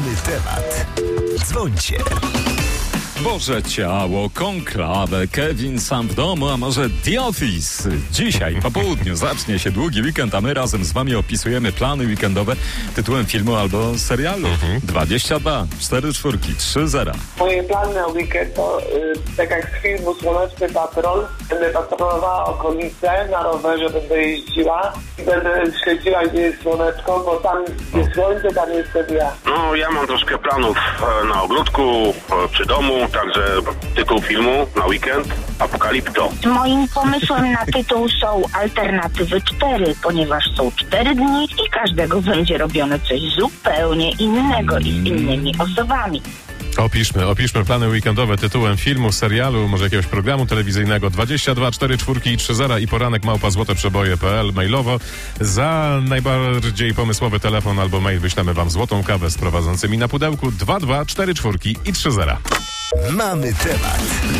Mamy temat. Dzwońcie. Boże ciało, konklawę, Kevin sam w domu, a może The Office. Dzisiaj po południu zacznie się długi weekend, a my razem z wami opisujemy plany weekendowe tytułem filmu albo serialu. 22, 4 czwórki, 3 zera. Moje plany na weekend to, tak jak z filmu Słoneczny Patrol, będę patrolowała okolice, na rowerze będę jeździła i będę śledziła, gdzie jest słoneczko, bo tam jest słońce, tam jestem ja. No, ja mam troszkę planów na ogródku, przy domu, także tytuł filmu na weekend Apokalipto. Moim pomysłem na tytuł są Alternatywy 4, ponieważ są 4 dni i każdego będzie robione coś zupełnie innego i z innymi osobami. Opiszmy plany weekendowe tytułem filmu, serialu, może jakiegoś programu telewizyjnego. 22, 4 czwórki i 3 zera i poranek @złoteprzeboje.pl mailowo. Za najbardziej pomysłowy telefon albo mail wyślemy wam złotą kawę z prowadzącymi na pudełku. 22, 4 czwórki i 3 zera. Mamy temat.